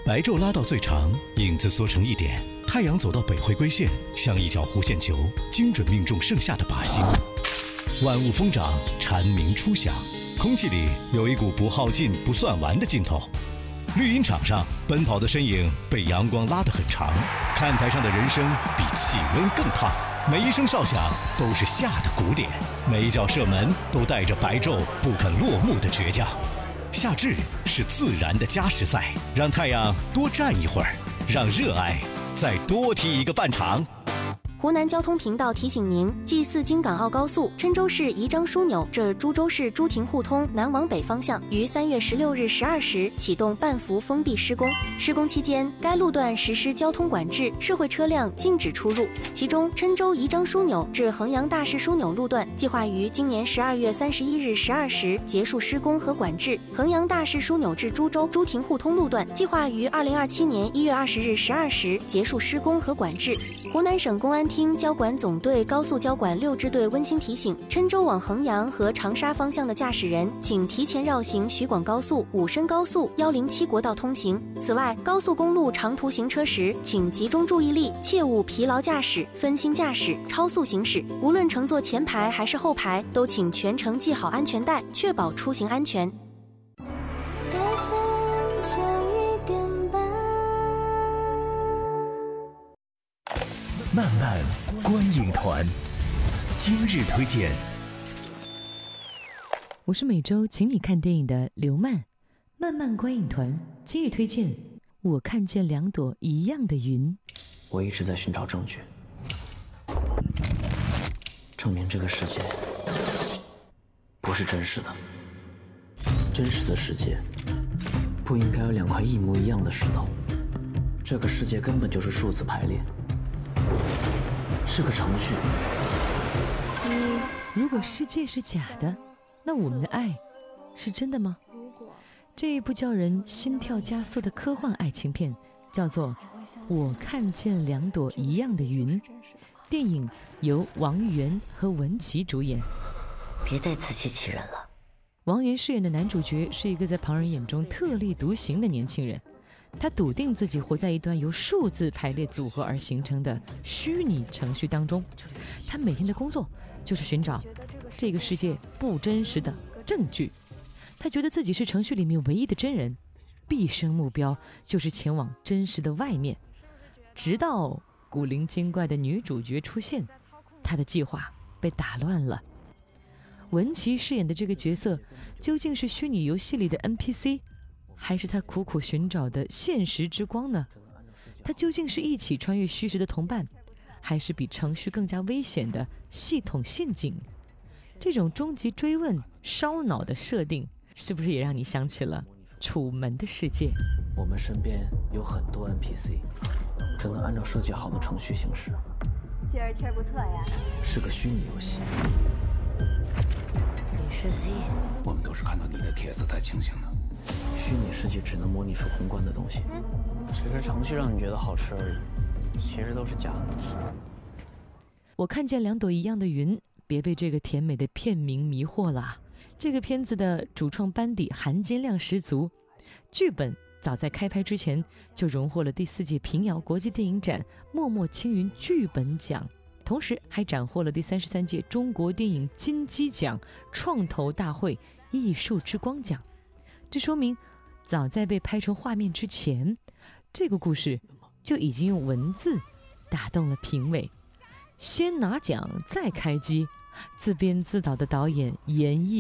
白昼拉到最长，影子缩成一点，太阳走到北回归线，像一脚弧线球，精准命中盛夏的靶心。万物疯长，蝉鸣初响，空气里有一股不耗尽、不算完的劲头。绿茵场上，奔跑的身影被阳光拉得很长，看台上的人生比气温更烫。每一声哨响都是夏的鼓点，每一脚射门都带着白昼不肯落幕的倔强。夏至是自然的加时赛，让太阳多站一会儿，让热爱再多踢一个半场。 湖南交通频道提醒您：G4京港澳高速郴州市宜章枢纽至株洲市朱亭互通南往北方向于3月16日12时启动半幅封闭施工。施工期间，该路段实施交通管制，社会车辆禁止出入。其中，郴州宜章枢纽至衡阳大市枢纽路段计划于今年12月31日12时结束施工和管制；衡阳大市枢纽至株洲朱亭互通路段计划于2027年1月20日12时结束施工和管制。湖南省公安厅交管总队高速交管6支队温馨提醒：郴州往衡阳和长沙方向的驾驶人，请提前绕行徐广高速、武深高速、107国道通行。此外，高速公路长途行车时，请集中注意力，切勿疲劳驾驶、分心驾驶、超速行驶。无论乘坐前排还是后排，都请全程系好安全带，确保出行安全。 漫漫观影团，今日推荐。 我是每周请你看电影的刘漫，漫漫观影团今日推荐。我看见2朵一样的云。 我一直在寻找证据，证明这个世界不是真实的。真实的世界不应该有2块一模一样的石头。这个世界根本就是数字排列，是个程序。 如果世界是假的，那我们的爱是真的吗？这一部叫人心跳加速的科幻爱情片叫做《我看见2朵一样的云》，电影由王源和文淇主演。 别再自欺欺人了。 王源饰演的男主角是一个在旁人眼中特立独行的年轻人，他笃定自己活在一段由数字排列组合而形成的虚拟程序当中。他每天的工作就是寻找这个世界不真实的证据。他觉得自己是程序里面唯一的真人，毕生目标就是前往真实的外面。直到古灵精怪的女主角出现，他的计划被打乱了。文淇饰演的这个角色究竟是虚拟游戏里的 NPC， 还是他苦苦寻找的现实之光呢？他究竟是一起穿越虚实的同伴，还是比程序更加危险的系统陷阱？这种终极追问烧脑的设定，是不是也让你想起了楚门的世界？ 我们身边有很多 NPC， 只能按照设计好的程序行事。 今儿天不错呀。 是个虚拟游戏。 你是 Z？ 我们都是看到你的帖子才清醒的。 虚拟世界只能模拟出宏观的东西，只是程序让你觉得好吃而已，其实都是假的。 我看见2朵一样的云，别被这个甜美的片名迷惑了。这个片子的主创班底含金量十足，剧本早在开拍之前就荣获了第4届平遥国际电影展默默青云剧本奖，同时还斩获了第33届中国电影金鸡奖创投大会艺术之光奖。这说明早在被拍成画面之前，这个故事就已经用文字打动了评委。先拿奖再开机，自编自导的导演严艺